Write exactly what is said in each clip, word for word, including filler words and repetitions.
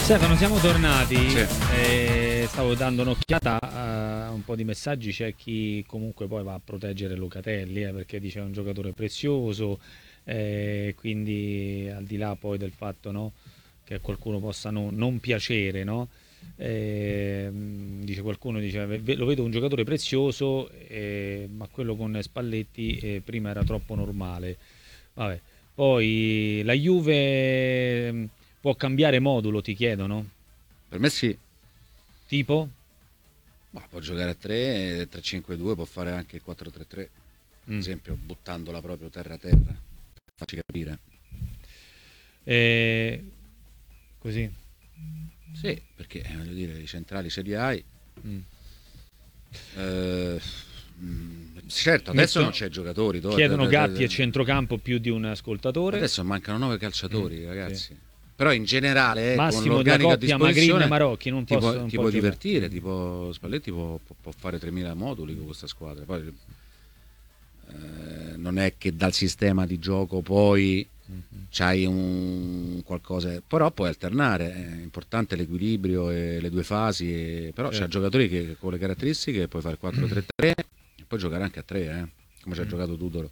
Stefano, siamo tornati. Sì. E stavo dando un'occhiata a un po' di messaggi. C'è chi comunque poi va a proteggere Locatelli, eh, perché dice è un giocatore prezioso, eh, quindi al di là poi del fatto, no, che a qualcuno possa no, non piacere, no? Eh, dice qualcuno dice lo vedo un giocatore prezioso, eh, ma quello con Spalletti eh, prima era troppo normale. Vabbè. Poi la Juve può cambiare modulo, ti chiedono? Per me sì. Tipo? Ma può giocare a tre, tre cinque due, può fare anche il quattro tre tre, ad Mm. esempio, buttandola proprio terra a terra. Facci capire. Eh, così. Sì, perché eh, voglio dire, i centrali ce li hai. Mm. Eh, mm, certo, adesso Metto- non c'è giocatori. do- Chiedono do- do- Gatti do- e centrocampo più di un ascoltatore. Adesso mancano nove calciatori, Mm, ragazzi. sì. Però in generale, eh, con Massimo della l'organico a coppia Magrin disposizione, e Marocchi non ti può, posso, non ti può può giocare. divertire, tipo Spalletti può, può- può fare tremila moduli con questa squadra. Poi eh, non è che dal sistema di gioco poi Mhm. c'hai un qualcosa, però puoi alternare, è importante l'equilibrio e le due fasi, e- però Certo. c'è giocatori che con le caratteristiche puoi fare quattro tre tre e puoi giocare anche a tre, eh, come ci ha Mm. giocato Tudor.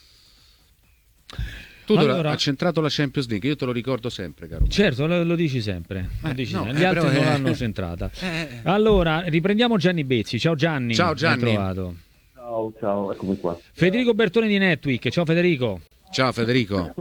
Tudor Allora- ha centrato la Champions League, io te lo ricordo sempre, caro. Certo, lo, lo dici sempre. Lo Eh, dici no, sempre. Gli eh, altri però, non eh, l'hanno centrata. Eh, eh. Allora, riprendiamo Gianni Bezzi. Ciao Gianni. Ciao, Gianni. Ben trovato. Ciao, ciao, eccomi qua. Federico Bertone di Netweek. Ciao Federico. Ciao Federico.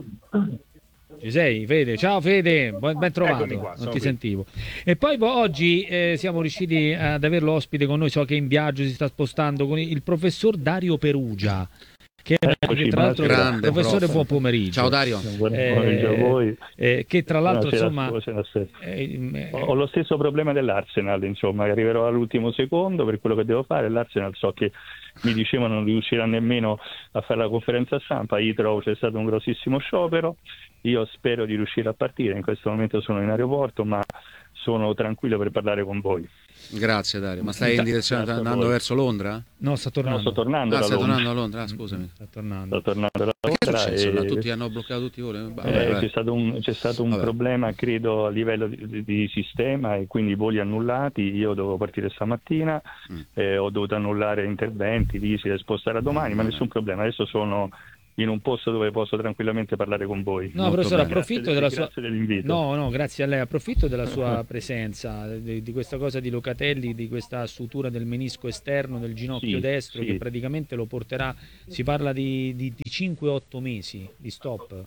Ci sei, Fede? Ciao Fede, ben ben trovato, Eccomi qua, non sono ti qui. sentivo. E poi vo- oggi eh, siamo riusciti ad averlo ospite con noi, so che è in viaggio, si sta spostando, con il professor Dario Perugia, che, è, Eccoci, che tra l'altro grande professore, prof. buon pomeriggio. Ciao Dario. Buon Eh, pomeriggio a voi. eh, che tra l'altro Buonasera, insomma buonasera a te. eh, eh, Ho ho lo stesso problema dell'Arsenal, insomma, arriverò all'ultimo secondo per quello che devo fare. L'Arsenal so che mi dicevano non riuscirà nemmeno a fare la conferenza stampa, io trovo c'è stato un grossissimo sciopero, io spero di riuscire a partire, in questo momento sono in aeroporto, ma sono tranquillo per parlare con voi. Grazie Dario, ma stai in direzione Grazie a andando voi. verso Londra? no, sta No, tornando. sto tornando Ah, da stai Londra. tornando a Londra, ah, scusami. Sta tornando. Sto tornando da Ma che è Londra successo? e- Là, tutti hanno bloccato tutti i voli? Vabbè, Eh, vabbè. c'è stato un, c'è stato un Vabbè. problema, credo, a livello di, di- di sistema e quindi voli annullati. Io dovevo partire stamattina, Mm. eh, ho dovuto annullare interventi, visite, spostare a domani, ma Mm. nessun problema. Adesso sono in un posto dove posso tranquillamente parlare con voi. No, Molto professore, bene. approfitto Grazie- della sua... grazie dell'invito. No, no, grazie a lei. Approfitto della sua presenza, di, di questa cosa di Locatelli, di questa sutura del menisco esterno del ginocchio Sì, destro sì. che praticamente lo porterà, si parla di, di, di cinque otto mesi di stop.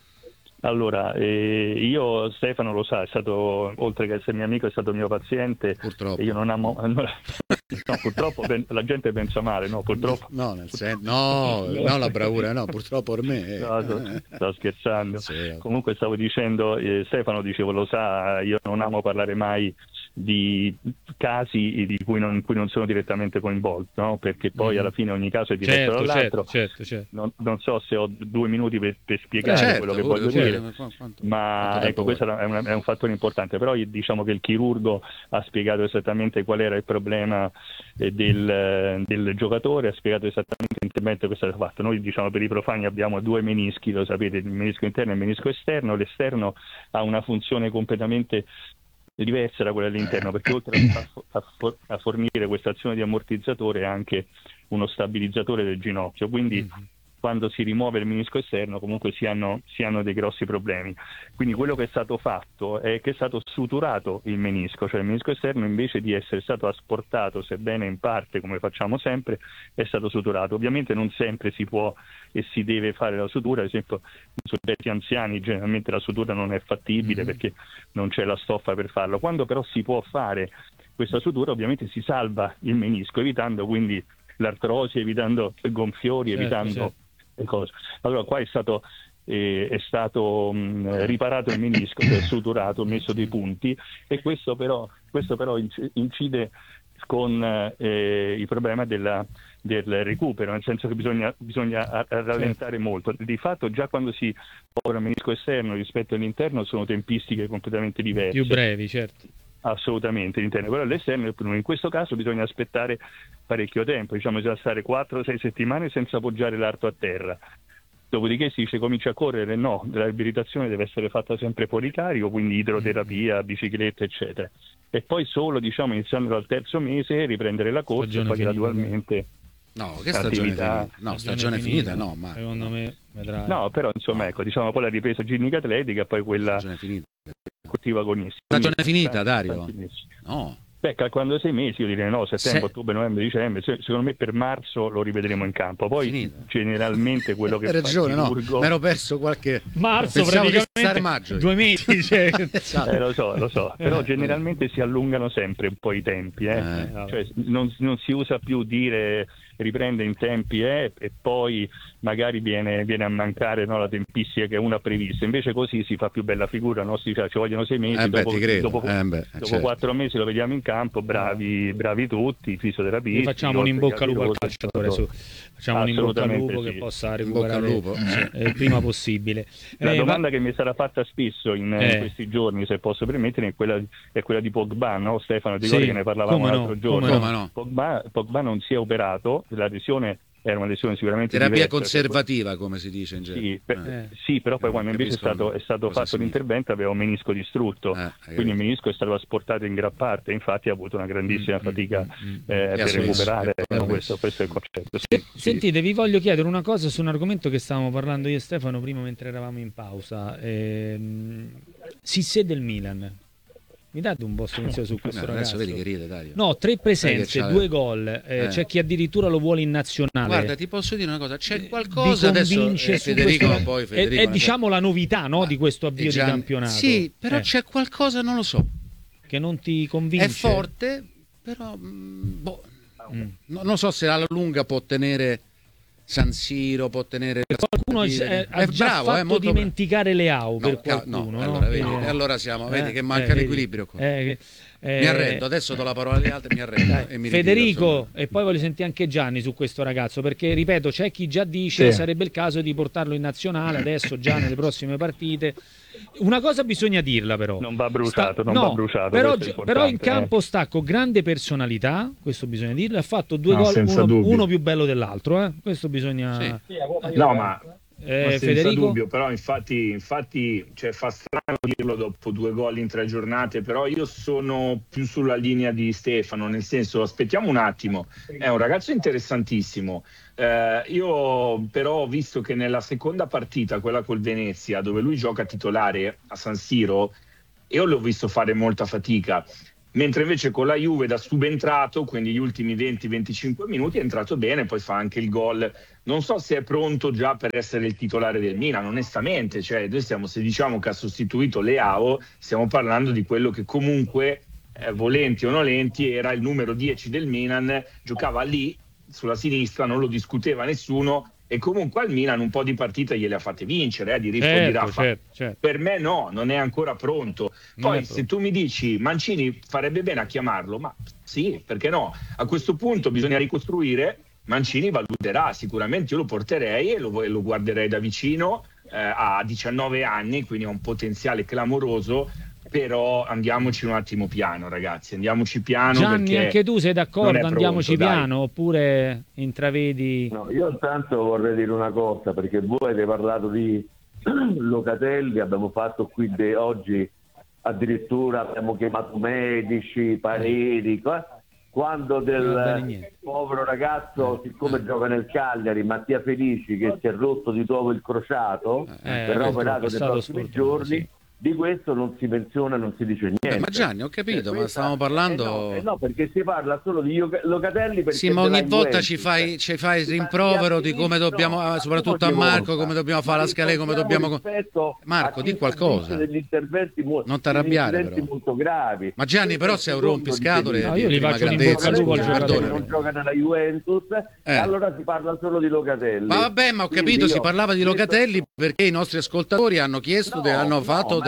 Allora, eh, io Stefano lo sa, è stato, oltre che essere mio amico, è stato mio paziente. Purtroppo. E io non amo... No, purtroppo pen- la gente pensa male, no, purtroppo. No, nel senso, no, no, la bravura, no, purtroppo per me. eh. No, sto, sto scherzando. Sì. Comunque stavo dicendo, eh, Stefano dicevo lo sa, io non amo parlare mai di casi di cui non, in cui non sono direttamente coinvolto, no? Perché poi Mhm. alla fine ogni caso è diverso Certo, dall'altro. certo, certo, certo. Non, non so se ho due minuti per, per spiegare Certo, quello che pure, voglio pure, dire. ma qua- quanto- Ma quanto tempo ecco, questo vuoi? è, una- è un fattore importante, però io- diciamo che il chirurgo ha spiegato esattamente qual era il problema eh, del, eh, del giocatore, ha spiegato esattamente l'intervento che è stato fatto. Noi diciamo per i profani abbiamo due menischi, lo sapete, il menisco interno e il menisco esterno. L'esterno ha una funzione completamente diversa da quella all'interno, perché oltre a, a, for- a fornire questa azione di ammortizzatore è anche uno stabilizzatore del ginocchio, quindi Mhm. quando si rimuove il menisco esterno comunque si hanno, si hanno dei grossi problemi. Quindi quello che è stato fatto è che è stato suturato il menisco, cioè il menisco esterno invece di essere stato asportato, sebbene in parte come facciamo sempre, è stato suturato. Ovviamente non sempre si può e si deve fare la sutura, ad esempio in soggetti anziani generalmente la sutura non è fattibile Mhm. perché non c'è la stoffa per farlo. Quando però si può fare questa sutura ovviamente si salva il menisco, evitando quindi l'artrosi, evitando gonfiori, Certo, evitando certo. le cose. Allora qua è stato, eh, è stato mh, riparato il menisco, cioè suturato, messo dei punti, e questo però, questo però inc- incide con eh, il problema della, del recupero, nel senso che bisogna, bisogna a- a rallentare molto. Di fatto già quando si opera il menisco esterno rispetto all'interno sono tempistiche completamente diverse. Più brevi, certo. Assolutamente, l'interno, però all'esterno in questo caso bisogna aspettare parecchio tempo, diciamo bisogna stare quattro sei settimane senza appoggiare l'arto a terra, Dopodiché si dice comincia a correre, no, la riabilitazione deve essere fatta sempre fuori carico, quindi idroterapia, bicicletta, eccetera. E poi solo, diciamo, iniziando dal terzo mese riprendere la corsa Stagione e poi finita. gradualmente. No, che stagione attività. finita? No, stagione finita, no, ma Secondo me vedrai. No, però insomma, ecco, diciamo poi la ripresa ginnica atletica e poi quella stagione finita. sportiva agonistica. Stagione Quindi, finita, eh, Dario? tantissimi. No. Beh, calcolando sei mesi, io direi no, settembre, Se- ottobre, novembre, dicembre, se- secondo me per marzo lo rivedremo in campo. Poi Finita. generalmente quello che Hai fa ragione, il no, chirurgo... mi ero perso qualche... Marzo Pensavo di praticamente stare maggio. due mesi, cioè. Esatto. Eh, lo so, lo so, però Eh. generalmente si allungano sempre un po' i tempi, eh. Eh. Cioè, non, non si usa più dire riprende in tempi eh, e poi magari viene, viene a mancare, no, la tempistica che uno ha prevista, invece così si fa più bella figura, no? Si dice, ci vogliono sei mesi, Eh beh, dopo, ti credo. dopo, Eh beh, dopo certo. quattro mesi lo vediamo in campo, bravi, bravi tutti, fisioterapisti. Gli facciamo un in bocca al lupo al calciatore, su. Facciamo un in bocca al Assolutamente lupo sì. che possa In bocca al recuperare lupo. eh, il prima possibile. La Eh, domanda va- che mi sarà fatta spesso in, Eh. in questi giorni, se posso permettere, è quella, è quella di Pogba, no? Stefano, ti ricordi Sì, che ne parlavamo come no, l'altro giorno? come Come no? Pogba, Pogba non si è operato, la lesione era una lesione sicuramente Terapia diversa. conservativa, come si dice in genere. Sì, per- Eh. sì, però poi Eh, quando invece è capisco stato, è stato cosa fatto significa. l'intervento aveva un menisco distrutto, Eh, hai quindi capito. il menisco è stato asportato in gran parte, infatti ha avuto una grandissima Mm, fatica mm, mm, mm. eh, E ha per smesso, recuperare, e poi ha no, smesso. questo, questo è il concetto. Sì, Se- sì. Sentite, vi voglio chiedere una cosa su un argomento che stavamo parlando io e Stefano prima mentre eravamo in pausa. Ehm, Sissé del Milan. Mi date un vostro pensiero su questo No, adesso ragazzo? vedi che ride, Dario. No, tre presenze, Sai che c'ha- due gol. eh, Eh. C'è chi addirittura lo vuole in nazionale. Guarda, ti posso dire una cosa, c'è Vi qualcosa adesso convince eh, su Federico, questo- poi è- Federico è, ne- diciamo la novità, no, Ma- di questo avvio e di Gian- campionato. Sì, però Eh, c'è qualcosa, non lo so. che non ti convince. È forte, però mm, boh, Mm. no- non so se alla lunga può tenere San Siro, può tenere Qualcuno aspettative. eh, ha È già bravo, fatto è molto bravo. dimenticare Leao No, per ca- no, qualcuno. no? allora, vedi, Eh, e allora siamo, vedi eh, che manca eh, vedi. l'equilibrio qua. Eh, eh, Mi arrendo, adesso do la parola agli altri, mi arrendo Dai, e mi ritiro, Federico, insomma. e poi voglio sentire anche Gianni su questo ragazzo, perché ripeto, c'è chi già dice che Sì. sarebbe il caso di portarlo in nazionale adesso, già nelle prossime partite. Una cosa bisogna dirla però. Non va bruciato, non no, va bruciato, Però, questo è però in importante, campo sta con grande personalità, questo bisogna dirlo, ha fatto due No, gol, senza uno, dubbio. uno più bello dell'altro, eh? Questo bisogna... Sì. No, ma, Eh, ma senza Federico? dubbio, però infatti, infatti cioè, fa strano dirlo dopo due gol in tre giornate, però io sono più sulla linea di Stefano, nel senso, aspettiamo un attimo, è un ragazzo interessantissimo. Eh, io però ho visto che nella seconda partita, quella col Venezia, dove lui gioca titolare a San Siro, io l'ho visto fare molta fatica. Mentre invece con la Juve da subentrato, quindi gli ultimi venti venticinque minuti, è entrato bene, poi fa anche il gol. Non so se è pronto già per essere il titolare del Milan, onestamente. Cioè, noi stiamo, se diciamo che ha sostituito Leao, stiamo parlando di quello che comunque, eh, volenti o nolenti, era il numero dieci del Milan, giocava lì, sulla sinistra, non lo discuteva nessuno, e comunque al Milan un po' di partite gliele ha fatte vincere, eh, di Riffo di Certo, Raffa. certo, certo. Per me no, non è ancora pronto. Non Poi è se pronto. tu mi dici Mancini farebbe bene a chiamarlo, ma sì, perché no? A questo punto bisogna ricostruire, Mancini valuterà, sicuramente io lo porterei e lo, e lo guarderei da vicino, eh, a diciannove anni, quindi ha un potenziale clamoroso, però andiamoci un attimo piano, ragazzi, andiamoci piano. Gianni, perché anche tu sei non d'accordo? è pronto, Andiamoci dai. piano oppure intravedi... No, io intanto vorrei dire una cosa, perché voi avete parlato di Locatelli, abbiamo fatto qui de- oggi addirittura abbiamo chiamato medici, pareri, qua- quando del Non va bene niente. povero ragazzo, siccome gioca nel Cagliari, Mattia Felici, che si è rotto di nuovo il crociato, Eh, verrà purtroppo operato è nei stato prossimi sfortunato, giorni. sì. Di questo non si menziona, non si dice niente. Beh, ma Gianni, ho capito, Eh, ma questa- stavamo parlando... eh no, eh no, perché si parla solo di Io- Locatelli perché Sì, ma della ogni volta Juventus. ci fai, ci fai il Ma rimprovero sia di come finito, dobbiamo, ma soprattutto a ogni Marco, volta. come dobbiamo fare la Ma scaletta, come ricordiamo dobbiamo... rispetto Marco, a di chi qualcosa. subisce degli interventi mo- Non t'arrabbiare, degli incidenti però. molto gravi. Ma Gianni, però sei un rompiscatole No, di io gli prima faccio un in grandezza, bocca al lupo al scusa, giocatore. perdonami. Non gioca nella Juventus, Eh. e allora si parla solo di Locatelli. Ma vabbè, ma ho Quindi capito, si io- parlava di Locatelli perché i nostri ascoltatori hanno chiesto, No, de- hanno no, fatto ma delle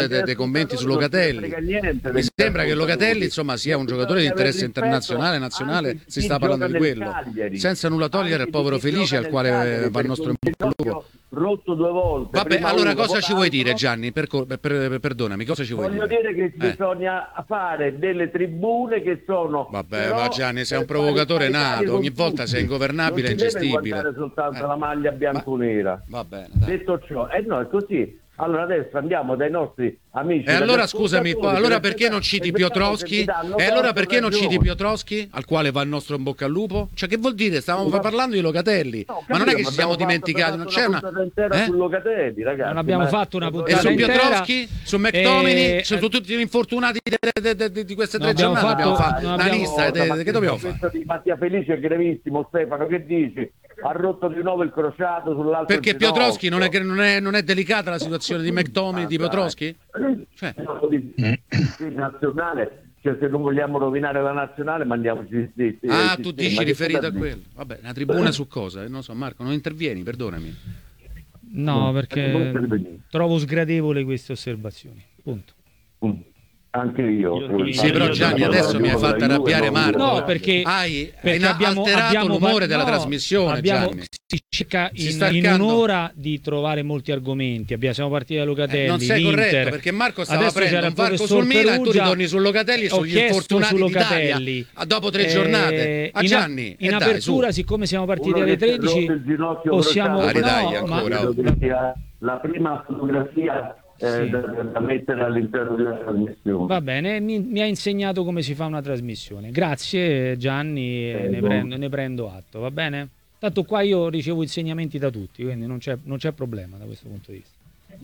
dei de, de commenti su Locatelli. Mi sembra che Locatelli insomma sia un giocatore di interesse internazionale, nazionale, si sta parlando di quello, senza nulla togliere al povero Felice al quale va il nostro in bocca al lupo. Rotto due volte. Vabbè, allora cosa ci vuoi dire, Gianni? Per, per, per, perdonami, cosa ci vuoi Voglio dire? dire che Eh. bisogna fare delle tribune che sono. Vabbè, però, ma Gianni, sei un per provocatore fare parità nato, con ogni volta tutti. sei ingovernabile e Non si deve ingestibile. guardare soltanto Eh. la maglia bianco-nera. Va bene, dai. Detto ciò, e eh no, è così. Allora adesso andiamo dai nostri amici. E allora dagli scusami, ascoltatori, allora che perché non e citi vediamo se Piotrowski? mi danno E allora torto, perché non ragione. citi Piotrowski, al quale va il nostro in bocca al lupo? Cioè, che vuol dire? Stavamo Ma- parlando di Locatelli, No, ma non è che capito, ci siamo abbiamo dimenticati, fatto- non abbiamo c'è fatto una... una puntata Eh? su Locatelli, ragazzi. Non abbiamo ma- fatto una E puntata su intera. Piotrowski, su McTominay, Eh, su tutti gli infortunati de- de- de- di queste tre Non abbiamo giornate abbiamo fatto- fatto non una abbiamo- lista de- de- che dobbiamo fare? Questo di Mattia Felice è gravissimo, Stefano, che dici? Ha rotto di nuovo il crociato sull'altro Perché ginocchio. Piotrowski non è, che- non, è, non è delicata la situazione di McTominay, di Piotrowski? Cioè, Di- di nazionale, cioè se non vogliamo rovinare la nazionale mandiamoci sì, sì, ah, sì, tu sì, dici ma che riferito sta a quello. Vabbè, una tribuna su cosa? Eh, Non so, Marco, non intervieni, perdonami. No, Non perché serve niente. trovo sgradevole queste osservazioni. Punto. Mm. Anche io. Io sì, Sì, però io Gianni, sono adesso mi hai Juve, fatto la Juve, arrabbiare non Marco. voglio- No, perché, Hai, perché hai abbiamo, alterato abbiamo l'umore par- della no, trasmissione, abbiamo- Gianni. si cerca Si in, sta in cercando- un'ora di trovare molti argomenti. Abbiamo, siamo partiti da Locatelli, Eh, non sei l'Inter. corretto, perché Marco stava Adesso c'era aprendo un il varco professor sul Milan e tu Perugia. ritorni su Locatelli e Ho sugli chiesto infortunati su d'Italia Locatelli. ah, dopo tre Eh, giornate. A in, Gianni, in eh, dai, apertura, su. siccome siamo partiti Uno alle che si è tredici, rotto il ginocchio possiamo... crociato, Ah, dai, no, ma- ancora. credo che sia la prima fotografia eh, Sì. da, da mettere all'interno di una trasmissione. Va bene, mi, mi ha insegnato come si fa una trasmissione. Grazie Gianni, e Eh, ne, no. prendo, ne prendo atto, va bene? Tanto qua io ricevo insegnamenti da tutti, quindi non c'è, non c'è problema da questo punto di vista.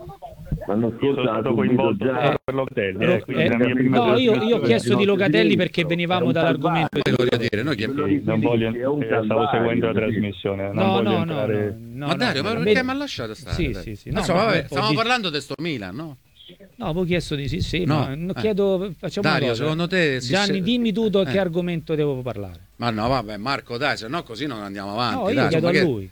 Ma non Io sono stato coinvolto già... per Locatelli, Eh, eh, quindi eh, la mia prima no, io, io ho trasmissione- chiesto di Locatelli perché venivamo dall'argomento. Poi voglio dire, noi chiam- Sì, non voglio, È un eh, stavo calvario, seguendo la capito? trasmissione, non No, voglio no, no, entrare... no, ma no, Dario, no, ma me- perché mi ha lasciato stare? Sì, dai? sì, sì, no, Insomma, ma- vabbè, ho stavamo di- parlando di sto Milan, no? No, avevo chiesto di sì, sì, No, ma non eh. chiedo, facciamo Dario, una cosa. secondo te si- Gianni, se- dimmi tu da che eh. argomento devo parlare. Ma no, vabbè, Marco, dai, se no così non andiamo avanti. No, io dai, chiedo a insomma, che- lui.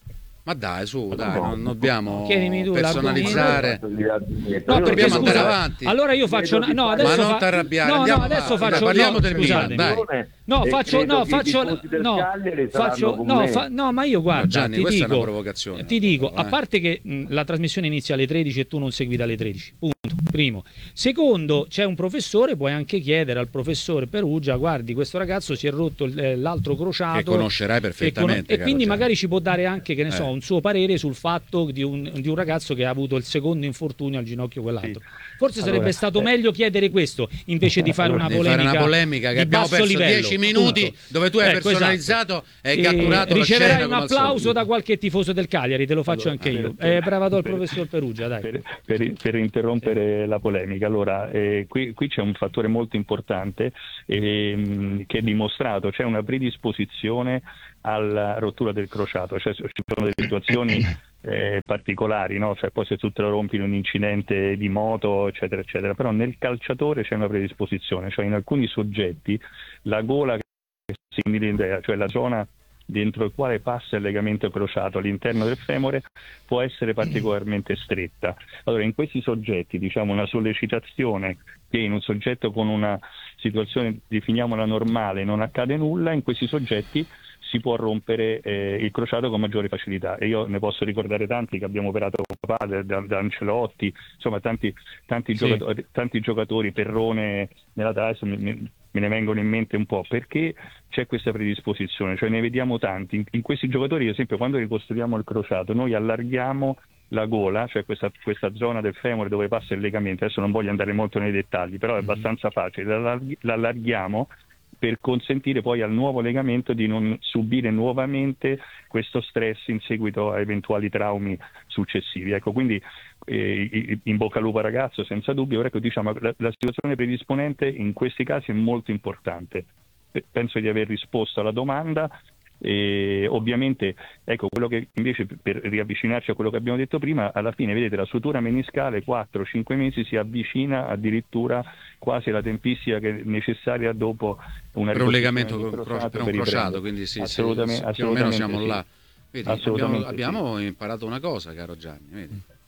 Ma dai, su, dai, non dobbiamo Chiedimi tu personalizzare. No, Dobbiamo perché andare scusa, avanti. allora io faccio una- no, adesso Ma non fa- t'arrabbiare, no, no, andiamo adesso avanti, faccio dai, parliamo no, del Milan, scusatemi. dai. No, E faccio credo no, che i faccio tifosi del no, Cagliari faccio saranno con no, me. fa- no, ma io guarda, No, Gianni, ti questa è dico, una provocazione. ti dico, Però, a eh. parte che mh, la trasmissione inizia alle tredici e tu non segui dalle tredici. Punto. Primo. Secondo, c'è un professore, puoi anche chiedere al professore Perugia, guardi, questo ragazzo si è rotto il- eh, l'altro crociato Che conoscerai e, cono- perfettamente. e caro quindi Gianni. magari ci può dare anche, che ne so, Eh. un suo parere sul fatto di un, di un ragazzo che ha avuto il secondo infortunio al ginocchio quell'altro. Forse Allora, sarebbe stato eh. meglio chiedere questo invece di fare una Di polemica, fare una polemica che di abbiamo basso perso livello, dieci minuti punto. dove tu hai Ecco, personalizzato esatto. e hai E catturato la riceverai scena un come al applauso solito. da qualche tifoso del Cagliari, te lo faccio Allora, anche io. per- Eh, bravato al per- professor Perugia, dai. Per, per- per interrompere la polemica, allora eh, qui, qui c'è un fattore molto importante ehm, che è dimostrato, c'è una predisposizione alla rottura del crociato, cioè ci sono delle situazioni eh, particolari, no? Cioè, poi se tu te lo rompi in un incidente di moto, eccetera, eccetera, però nel calciatore c'è una predisposizione, cioè in alcuni soggetti la gola che si idea, cioè la zona dentro il quale passa il legamento crociato all'interno del femore può essere particolarmente stretta. Allora in questi soggetti, diciamo, una sollecitazione che in un soggetto con una situazione, definiamola normale, non accade nulla, in questi soggetti si può rompere eh, il crociato con maggiore facilità, e io ne posso ricordare tanti che abbiamo operato con papà, da, da Ancelotti, insomma tanti, tanti, Sì. giocatori, tanti giocatori, Perrone nella Tasso, mi, mi, me ne vengono in mente un po', perché c'è questa predisposizione, cioè ne vediamo tanti. In, in questi giocatori, ad esempio, quando ricostruiamo il crociato, noi allarghiamo la gola, cioè questa, questa zona del femore dove passa il legamento, adesso non voglio andare molto nei dettagli, però è abbastanza facile, l'allarghi- l'allarghiamo per consentire poi al nuovo legamento di non subire nuovamente questo stress in seguito a eventuali traumi successivi. Ecco, quindi eh, in bocca al lupo ragazzo, senza dubbio. Ecco, diciamo, la, la situazione predisponente in questi casi è molto importante. Penso di aver risposto alla domanda. E ovviamente, ecco, quello che invece, per riavvicinarci a quello che abbiamo detto prima, alla fine vedete la sutura meniscale quattro cinque mesi si avvicina addirittura quasi alla tempistica che è necessaria dopo una Per un legamento ricostruzione del cro- per un per crociato, riprendere. quindi sì, sì, Assolutamente- sì, più o meno assolutamente siamo sì. là. Vedi, abbiamo, Assolutamente abbiamo imparato una cosa, caro Gianni, vedi?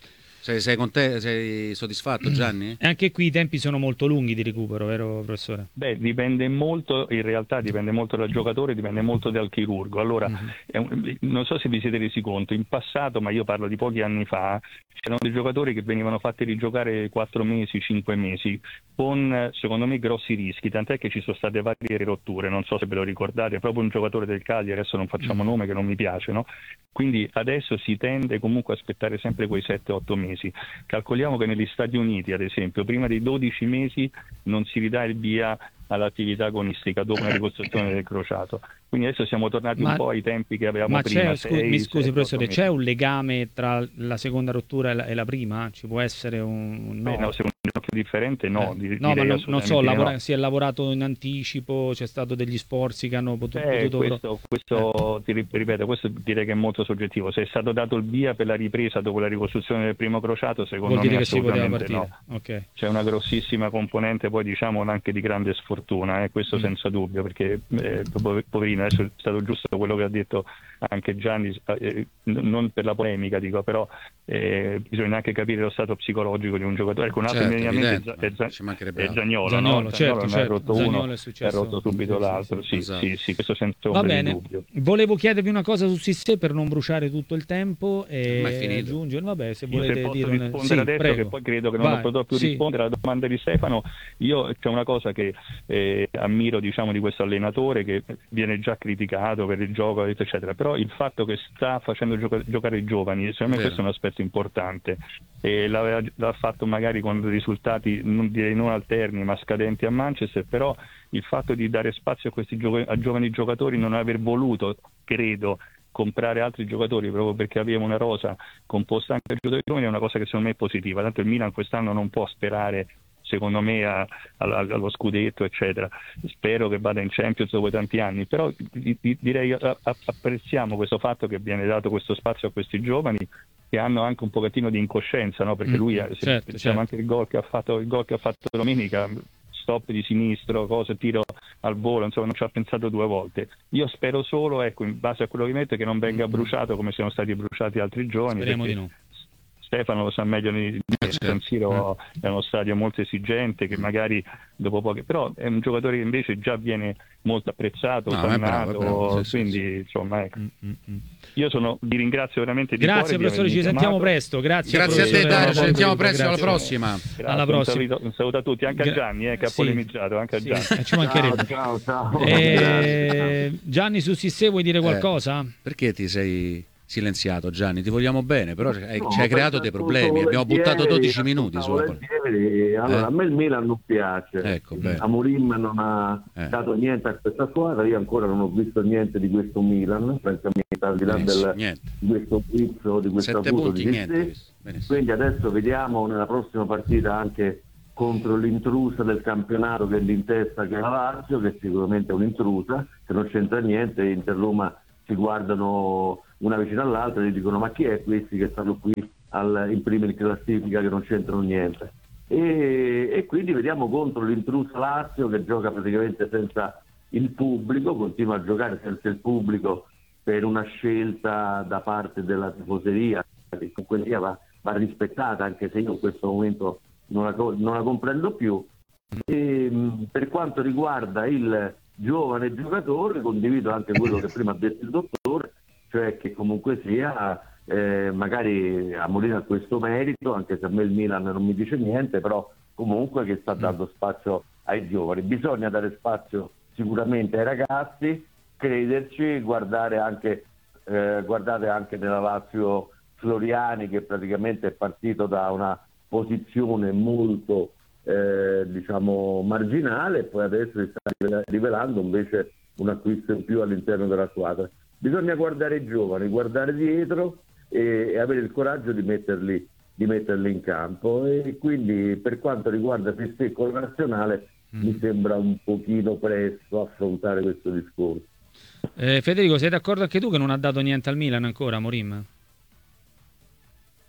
Sei, sei, con te, sei soddisfatto, Gianni? E anche qui i tempi sono molto lunghi di recupero, vero professore? Beh, dipende molto, in realtà dipende molto dal giocatore, dipende molto dal chirurgo. Allora, Mhm. è un- non so se vi siete resi conto, in passato, ma io parlo di pochi anni fa, c'erano dei giocatori che venivano fatti rigiocare quattro mesi, cinque mesi, con secondo me grossi rischi, tant'è che ci sono state varie rotture, non so se ve lo ricordate, è proprio un giocatore del Cagliari, adesso non facciamo nome che non mi piace, no? Quindi adesso si tende comunque a aspettare sempre quei sette otto mesi. Calcoliamo che negli Stati Uniti, ad esempio, prima dei dodici mesi non si ridà il via all'attività agonistica dopo una ricostruzione del crociato. Quindi adesso siamo tornati Ma- un po' ai tempi che avevamo Ma prima. c'è, scu- sei, mi scusi sette, professore, otto mesi. c'è un legame tra la seconda rottura e la, e la prima? Ci può essere un... Beh, no, se un gioco differente no, Eh, di- no, ma direi non, non so, assolutamente di lavora- no. si è lavorato in anticipo, c'è stato degli sforzi che hanno potu- Eh, potuto... questo, questo ti ri- ripeto, questo direi che è molto soggettivo. Se è stato dato il via per la ripresa dopo la ricostruzione del primo crociato, secondo Vuol dire me che si poteva assolutamente partire. no. Ok. C'è una grossissima componente poi diciamo anche di grande sfortuna, eh, questo Mm. senza dubbio, perché eh, poverino, adesso è stato giusto quello che ha detto anche Gianni, eh, n- non per la polemica dico, però eh, bisogna anche capire lo stato psicologico di un giocatore. Ecco, un altro Certo, che mi viene in mente evidente, è, Za- ma ci mancherebbe è altro. Zaniolo, Zaniolo, no? certo, non certo. è rotto Zaniolo uno, è è successo. rotto subito Sì, sì, l'altro, sì. sì, Esatto. sì, sì, questo senza Va ombra di bene, dubbio. volevo chiedervi una cosa su Cissé per non bruciare tutto il tempo Ormai è e finito. aggiungere, vabbè, se Io volete se posso dire una... rispondere Sì, adesso, prego. che poi credo che non Vai, potrò più sì. rispondere alla domanda di Stefano, io c'è una cosa che eh, ammiro diciamo di questo allenatore che viene già criticato per il gioco eccetera, però il fatto che sta facendo gioca- giocare i giovani, secondo me Vero. questo è un aspetto importante, e l'aveva, l'ha fatto magari con risultati non direi non alterni ma scadenti a Manchester, però il fatto di dare spazio a questi gio- a giovani giocatori, non aver voluto, credo, comprare altri giocatori proprio perché aveva una rosa composta anche da giocatori giovani, è una cosa che secondo me è positiva. Tanto il Milan quest'anno non può sperare secondo me a, a, allo scudetto eccetera, spero che vada in Champions dopo tanti anni, però di, di, direi a, a, apprezziamo questo fatto che viene dato questo spazio a questi giovani che hanno anche un pochettino di incoscienza, no? Perché Mm, lui certo, se pensiamo certo. anche il gol che ha fatto il gol che ha fatto domenica, stop di sinistro, cose, tiro al volo, insomma non ci ha pensato due volte. Io spero solo, ecco, in base a quello che mette, che non venga bruciato come siano stati bruciati altri giovani. Speriamo perché di no. Stefano lo sa meglio di di me, il certo. San Siro è uno stadio molto esigente che magari dopo poche, però è un giocatore che invece già viene molto apprezzato, No, ma è bravo, osannato, è bravo, sì, sì, quindi sì. insomma ecco. Mm, mm, mm. Io sono, vi ringrazio veramente di Grazie cuore di professore, ci avermi sentiamo chiamato. presto. Grazie, Grazie a te, professore Dario, ci sentiamo Bonvento, presto, alla grazie. prossima. Grazie, Alla un prossima. saluto, un saluto a tutti, anche a Gra- Gianni eh, che ha sì. polemizzato, anche a Sì, Gianni. eh, ci mancherebbe. Ciao, ciao, ciao. Eh, Gianni su Sissé vuoi dire Eh, qualcosa? Perché ti sei silenziato, Gianni? Ti vogliamo bene, però hai- No, ci hai creato perché dei problemi. ascolto Abbiamo buttato volentieri, dodici minuti ascolto sulla partita. volentieri. Allora, Eh? a me il Milan non piace. Ecco, bene. Amorim non ha Eh. dato niente a questa squadra, io ancora non ho visto niente di questo Milan, francamente, al di là Benissimo, del, niente. di questo quiz o di questo Sette abuso punti, di niente. Sissé. visto. Benissimo. Quindi adesso vediamo nella prossima partita anche contro l'intrusa del campionato che è l'Intesta, che è la Lazio, che sicuramente è un'intrusa, che non c'entra niente. Inter Roma si guardano una vicino all'altra e gli dicono ma chi è questi che stanno qui al, in prima in classifica che non c'entrano niente. E, e quindi vediamo contro l'intrusa Lazio che gioca praticamente senza il pubblico, continua a giocare senza il pubblico per una scelta da parte della tifoseria, che comunque sia va, va rispettata, anche se io in questo momento non la, non la comprendo più. E, mh, per quanto riguarda il giovane giocatore, condivido anche quello che prima ha detto il dottore, cioè che comunque sia eh, magari Amorim ha questo merito, anche se a me il Milan non mi dice niente, però comunque che sta dando spazio ai giovani. Bisogna dare spazio sicuramente ai ragazzi, crederci, guardare anche eh, guardate anche nella Lazio Floriani, che praticamente è partito da una posizione molto eh, diciamo marginale, e poi adesso si sta rivelando invece un acquisto in più all'interno della squadra. Bisogna guardare i giovani, guardare dietro e, e avere il coraggio di metterli, di metterli in campo, e quindi per quanto riguarda Sissé con la nazionale mm. mi sembra un pochino presto affrontare questo discorso. Eh, Federico, sei d'accordo anche tu che non ha dato niente al Milan ancora, Amorim?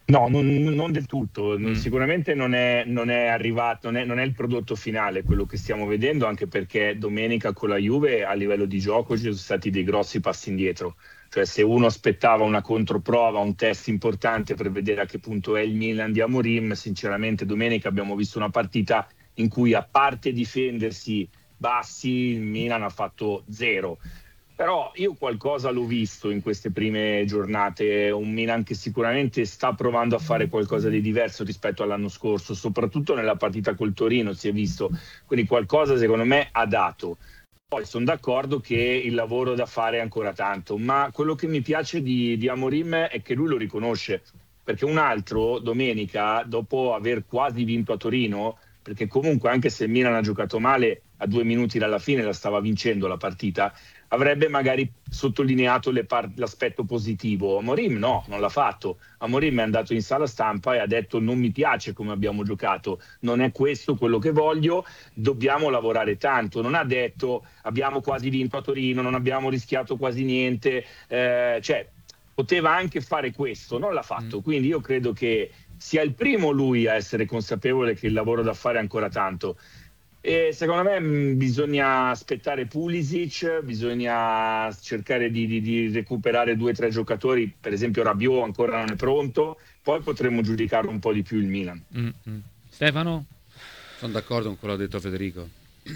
No, non, non del tutto, Mm. sicuramente non è, non è arrivato, non è, non è il prodotto finale quello che stiamo vedendo, anche perché domenica con la Juve a livello di gioco ci sono stati dei grossi passi indietro, cioè se uno aspettava una controprova, un test importante per vedere a che punto è il Milan di Amorim, sinceramente domenica abbiamo visto una partita in cui a parte difendersi bassi, il Milan ha fatto zero. Però io qualcosa l'ho visto in queste prime giornate, un Milan che sicuramente sta provando a fare qualcosa di diverso rispetto all'anno scorso, soprattutto nella partita col Torino si è visto, quindi qualcosa secondo me ha dato. Poi sono d'accordo che il lavoro da fare è ancora tanto, ma quello che mi piace di, di Amorim è che lui lo riconosce, perché un altro domenica, dopo aver quasi vinto a Torino, perché comunque anche se il Milan ha giocato male, a due minuti dalla fine la stava vincendo la partita, avrebbe magari sottolineato le par- l'aspetto positivo. Amorim no, non l'ha fatto. Amorim è andato in sala stampa e ha detto non mi piace come abbiamo giocato, non è questo quello che voglio, dobbiamo lavorare tanto. Non ha detto abbiamo quasi vinto a Torino, non abbiamo rischiato quasi niente, eh, cioè poteva anche fare questo, non l'ha fatto. Quindi io credo che sia il primo lui a essere consapevole che il lavoro da fare è ancora tanto. E secondo me mh, bisogna aspettare Pulisic, bisogna cercare di, di- di recuperare due o tre giocatori, per esempio Rabiot ancora non è pronto, poi potremmo giudicare un po' di più il Milan. Mm, mm. Stefano? Sono d'accordo con quello che ha detto Federico.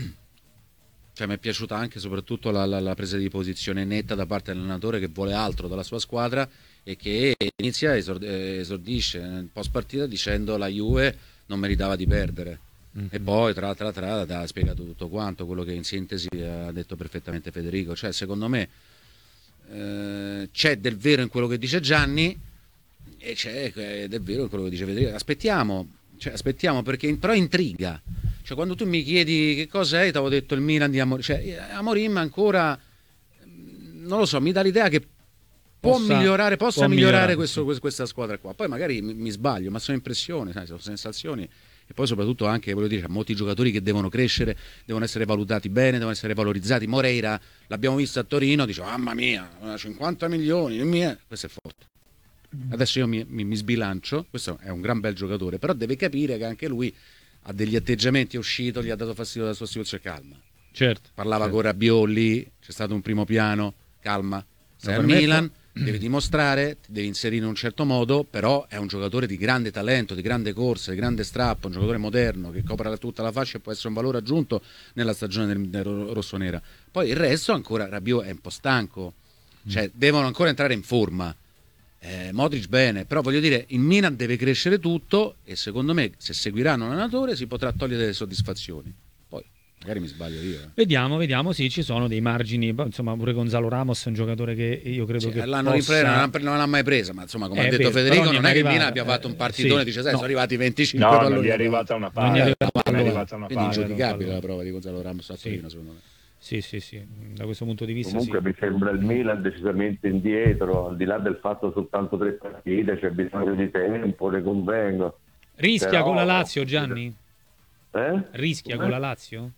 Cioè, mi è piaciuta anche e soprattutto la, la- la presa di posizione netta da parte dell'allenatore che vuole altro dalla sua squadra e che inizia, esord- eh, esordisce nel post partita dicendo la Juve non meritava di perdere. Mm. E poi tra tra tra ha spiegato tutto quanto, quello che in sintesi ha detto perfettamente Federico. Cioè, secondo me eh, c'è del vero in quello che dice Gianni e c'è eh, del vero in quello che dice Federico. Aspettiamo, cioè, aspettiamo perché però intriga. Cioè, quando tu mi chiedi che cosa è, ti avevo detto il Milan di Amorim. Cioè, Amorim ancora non lo so, mi dà l'idea che può Possa- migliorare, possa può migliorare, migliorare, questo- sì. quest- questa squadra qua. Poi magari mi, mi sbaglio, ma sono impressioni, sai, sono sensazioni. E poi soprattutto anche, voglio dire, molti giocatori che devono crescere, devono essere valutati bene, devono essere valorizzati. Moreira, l'abbiamo visto a Torino, dice, mamma mia, cinquanta milioni, mia. Questo è forte. Adesso io mi, mi- mi sbilancio, questo è un gran bel giocatore, però deve capire che anche lui ha degli atteggiamenti, è uscito, gli ha dato fastidio la sua situazione, calma. Certo. Parlava certo. con Rabiot lì, c'è stato un primo piano, calma. Sei No, al per me Milan, fa- devi dimostrare, ti devi inserire in un certo modo, però è un giocatore di grande talento, di grande corsa, di grande strappo, un giocatore moderno che copre tutta la fascia e può essere un valore aggiunto nella stagione del, del rossonera. Poi il resto ancora, Rabiot è un po' stanco, cioè devono ancora entrare in forma. Eh, Modric bene, però voglio dire, il Milan deve crescere tutto e secondo me se seguiranno un allenatore si potrà togliere delle soddisfazioni. Poi magari mi sbaglio io. Eh. Vediamo, vediamo, sì, ci sono dei margini, poi, insomma, pure Gonzalo Ramos è un giocatore che io credo Sì, che l'hanno possa... ripreso, non l'ha- non l'ha mai presa, ma insomma, come Eh, ha è detto vero, Federico, però non non è è che il Milan arrivata, abbia fatto un eh, partitone, sì, dice, sai, no. sono arrivati venticinque No, non palloni. gli è arrivata una Non gli è palla. arrivata Non è pallone. arrivata una Quindi palla. ingiudicabile pallone. la prova di Gonzalo Ramos a Sì. Torino, secondo me. Sì, sì, sì, da questo punto di vista Comunque sì. mi sembra il Milan decisamente indietro, al di là del fatto soltanto tre partite, c'è bisogno di tempo, ne convengo. Rischia Però- con la Lazio, Gianni? Eh? Rischia con la Lazio?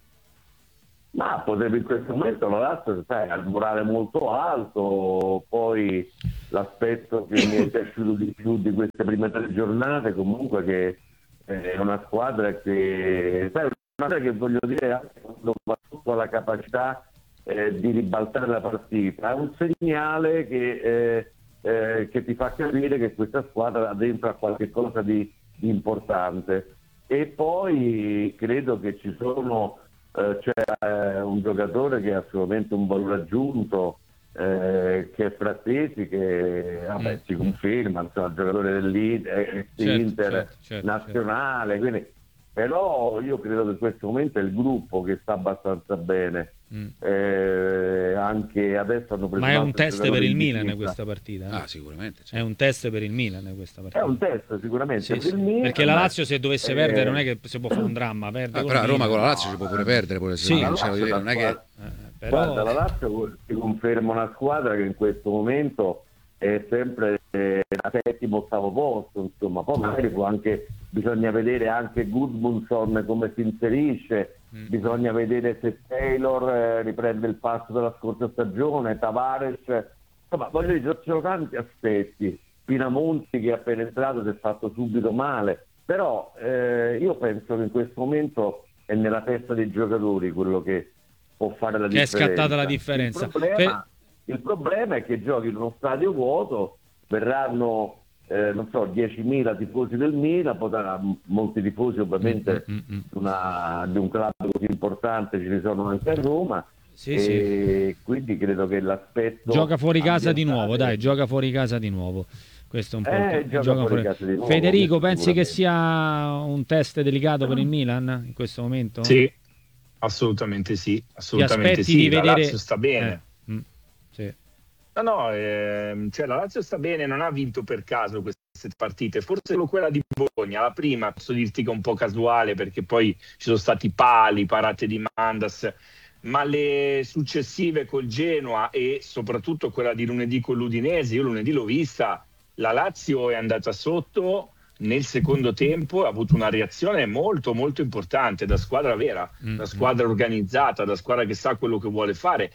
Ma potrebbe in questo momento la Lazio, sai, ha il morale molto alto, poi l'aspetto che mi è piaciuto di più di queste prime tre giornate comunque che è una squadra che, sai, una squadra che voglio dire anche quando va sotto la capacità eh, di ribaltare la partita, è un segnale che, eh, eh, che ti fa capire che questa squadra ha dentro a qualche cosa di, di importante. E poi credo che ci sono eh, c'è eh, un giocatore che ha assolutamente un valore aggiunto, eh, che è Frattesi, che vabbè, Mm. si conferma, insomma, il giocatore dell'Inter, Certo, certo, certo, nazionale, quindi, però io credo che in questo momento è il gruppo che sta abbastanza bene. Mm. Eh, anche adesso hanno preso Ma è un altri test per giocatori il in Milan difesa. questa partita? eh? Ah, sicuramente. È certo. un test per il Milan questa partita. È un test sicuramente Sì, per sì. il Milan, Perché la ma- Lazio se dovesse eh, perdere non è che si può fare un dramma, perde Ah, col però a Roma Milan. con la Lazio ci può pure perdere, pure Sì. se La cioè, voglio Lazio dire, non è che Eh, però... Guarda, la Lazio si conferma una squadra che in questo momento è sempre eh, a settimo ottavo posto, insomma, poi magari può anche, bisogna vedere anche Gudmundsson come si inserisce, Mm. bisogna vedere se Taylor eh, riprende il passo della scorsa stagione, Tavares, insomma, voglio dire, ci sono tanti aspetti, Pinamonti che è appena entrato si è fatto subito male, però eh, io penso che in questo momento è nella testa dei giocatori quello che può fare la che differenza. È scattata la differenza. Il problema, il problema è che giochi in uno stadio vuoto, verranno eh, non so, diecimila tifosi del Milan, potrà, molti tifosi ovviamente mm, mm, mm. Una, di un club così importante ce ne sono anche a Roma. Sì, e sì. Quindi credo che l'aspetto gioca fuori casa di nuovo, dai, gioca fuori casa di nuovo. Questo è un po' eh, il... gioca gioca fuori fuori... casa di nuovo, Federico, pensi che sia un test delicato per il Milan in questo momento? Sì, assolutamente sì, assolutamente sì. Di la vedere... Lazio sta bene. Eh, mm, sì. No, no, ehm, cioè la Lazio sta bene, non ha vinto per caso queste partite, forse solo quella di Bologna, la prima posso dirti che è un po' casuale perché poi ci sono stati pali, parate di Mandas, ma le successive col Genoa e soprattutto quella di lunedì con l'Udinese, io lunedì l'ho vista, la Lazio è andata sotto nel secondo tempo, ha avuto una reazione molto molto importante da squadra vera, mm-hmm. da squadra organizzata, da squadra che sa quello che vuole fare.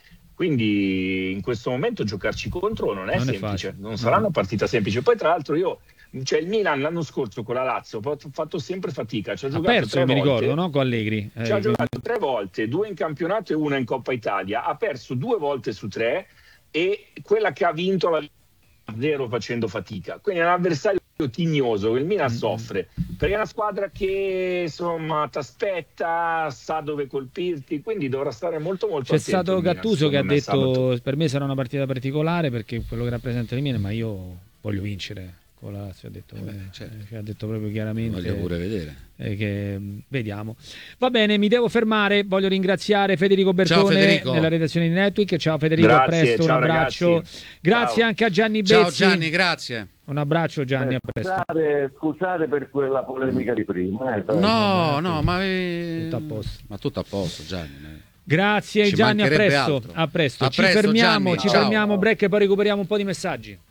Quindi in questo momento giocarci contro non è non semplice, è non sarà una partita semplice. Poi tra l'altro io, cioè il Milan l'anno scorso con la Lazio ho fatto sempre fatica, ci ha giocato perso, tre mi volte, ricordo, no? Con Allegri. Ci eh, ha giocato tre volte, due in campionato e una in Coppa Italia, ha perso due volte su tre e quella che ha vinto la zero facendo fatica. Quindi è un avversario tignoso che il Milan mm-hmm. soffre perché è una squadra che insomma ti aspetta, sa dove colpirti, quindi dovrà stare molto molto c'è attento. Stato Gattuso che ha detto sabato. Per me sarà una partita particolare perché quello che rappresenta il Milan, ma io voglio vincere con la Lazio, ha detto, eh beh, certo. ha detto proprio chiaramente, voglio pure vedere eh, che vediamo. Va bene, mi devo fermare, voglio ringraziare Federico Bertone ciao, Federico. nella redazione di Netweek. Ciao Federico, grazie, a presto, ciao, un abbraccio ragazzi. grazie ciao. anche a Gianni Bezzi. Ciao Gianni, grazie. Un abbraccio Gianni, eh, a presto. Scusate, scusate per quella polemica di prima. Eh, no, no, ma è... tutto a posto. Ma tutto a posto, Gianni. Grazie Ci Gianni, a presto, altro. a presto. A Ci presto, fermiamo, Gianni, ci ciao. fermiamo break e poi recuperiamo un po' di messaggi.